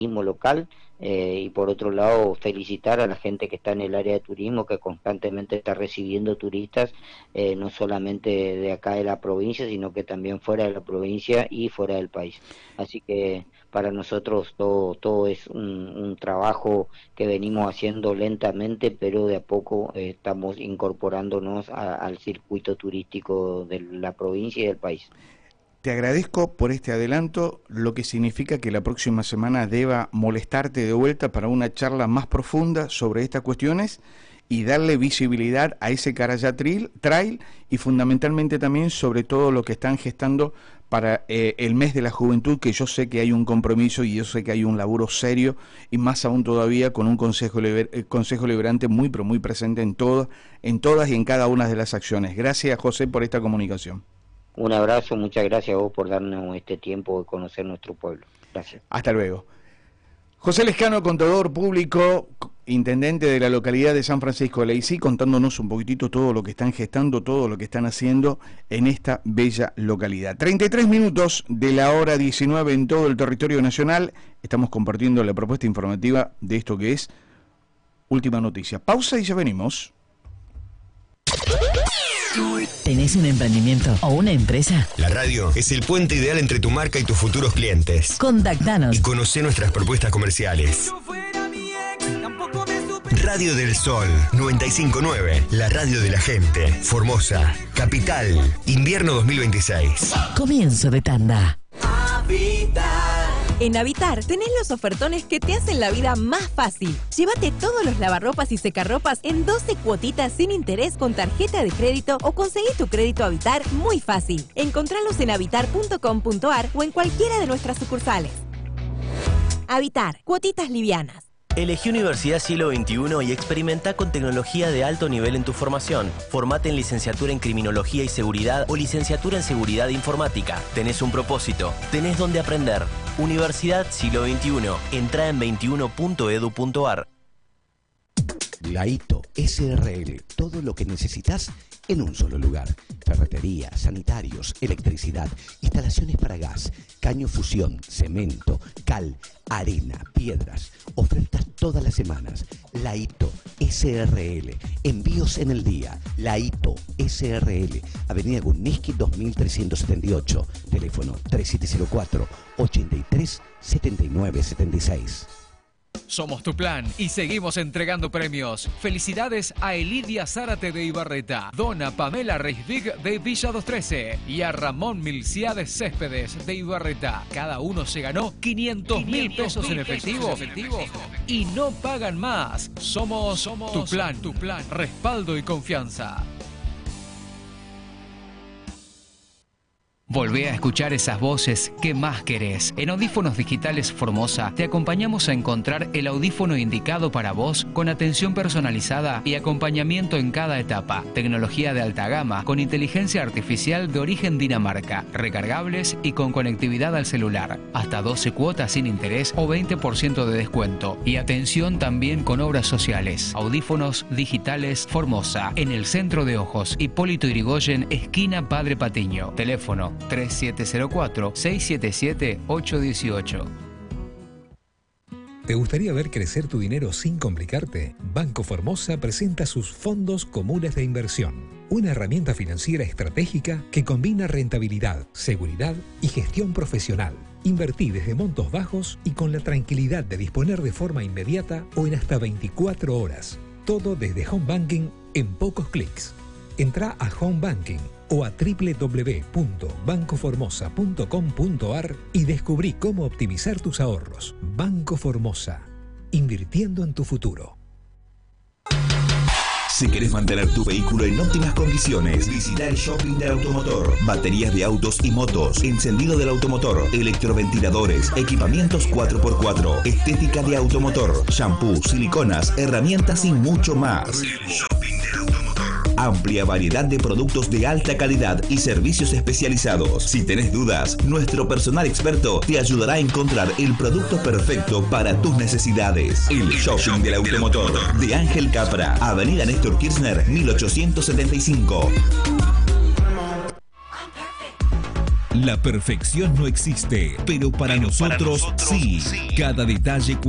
local, y por otro lado felicitar a la gente que está en el área de turismo, que constantemente está recibiendo turistas, no solamente de acá de la provincia, sino que también fuera de la provincia y fuera del país. Así que para nosotros todo es un trabajo que venimos haciendo lentamente, pero de a poco estamos incorporándonos al circuito turístico de la provincia y del país. Te agradezco por este adelanto, lo que significa que la próxima semana deba molestarte de vuelta para una charla más profunda sobre estas cuestiones y darle visibilidad a ese Carayá Trail y fundamentalmente también sobre todo lo que están gestando para el mes de la juventud, que yo sé que hay un compromiso y yo sé que hay un laburo serio y más aún todavía con un consejo liberante muy pero muy presente en todas y en cada una de las acciones. Gracias, José, por esta comunicación. Un abrazo, muchas gracias a vos por darnos este tiempo de conocer nuestro pueblo. Gracias. Hasta luego. José Lescano, contador público, intendente de la localidad de San Francisco de Leicí, contándonos un poquitito todo lo que están gestando, todo lo que están haciendo en esta bella localidad. 33 minutos de la hora 19 en todo el territorio nacional. Estamos compartiendo la propuesta informativa de esto que es Última Noticia. Pausa y ya venimos. ¿Tenés un emprendimiento o una empresa? La radio es el puente ideal entre tu marca y tus futuros clientes. Contactanos y conocé nuestras propuestas comerciales. Radio del Sol 959, la radio de la gente. Formosa, Capital, invierno 2026. Comienzo de tanda. En Habitar tenés los ofertones que te hacen la vida más fácil. Llévate todos los lavarropas y secarropas en 12 cuotitas sin interés con tarjeta de crédito o conseguí tu crédito Habitar muy fácil. Encontralos en habitar.com.ar o en cualquiera de nuestras sucursales. Habitar, cuotitas livianas. Elegí Universidad Siglo XXI y experimenta con tecnología de alto nivel en tu formación. Formate en licenciatura en Criminología y Seguridad o licenciatura en Seguridad Informática. Tenés un propósito, tenés donde aprender. Universidad Siglo XXI. Entra en 21.edu.ar. Laito SRL. Todo lo que necesitas en un solo lugar. Ferretería, sanitarios, electricidad, instalaciones para gas, caño fusión, cemento, cal, arena, piedras. Ofertas todas las semanas. Laito SRL. Envíos en el día. Laito SRL. Avenida Gurniski 2378. Teléfono 3704 83 79 76. Somos tu plan y seguimos entregando premios. Felicidades a Elidia Zárate de Ibarreta, Dona Pamela Reisvig de Villa 213 y a Ramón Milciades Céspedes de Ibarreta. Cada uno se ganó 500.000 pesos en efectivo y no pagan más. Somos tu plan, respaldo y confianza. Volvé a escuchar esas voces que más querés. En Audífonos Digitales Formosa te acompañamos a encontrar el audífono indicado para vos con atención personalizada y acompañamiento en cada etapa. Tecnología de alta gama con inteligencia artificial de origen Dinamarca, recargables y con conectividad al celular. Hasta 12 cuotas sin interés o 20% de descuento. Y atención también con obras sociales. Audífonos Digitales Formosa. En el centro de Ojos, Hipólito Yrigoyen, esquina Padre Patiño. Teléfono 3704-677-818. ¿Te gustaría ver crecer tu dinero sin complicarte? Banco Formosa presenta sus fondos comunes de inversión, una herramienta financiera estratégica que combina rentabilidad, seguridad y gestión profesional. Invertí desde montos bajos y con la tranquilidad de disponer de forma inmediata o en hasta 24 horas. Todo desde Home Banking en pocos clics. Entrá a Home Banking o a www.bancoformosa.com.ar y descubrí cómo optimizar tus ahorros. Banco Formosa, invirtiendo en tu futuro. Si querés mantener tu vehículo en óptimas condiciones, visita el shopping del automotor. Baterías de autos y motos, encendido del automotor, electroventiladores, equipamientos 4x4, estética de automotor, shampoo, siliconas, herramientas y mucho más. El shopping del automotor. Amplia variedad de productos de alta calidad y servicios especializados. Si tenés dudas, nuestro personal experto te ayudará a encontrar el producto perfecto para tus necesidades. El shopping del automotor de Ángel Capra, Avenida Néstor Kirchner, 1875. La perfección no existe, pero para nosotros sí. Cada detalle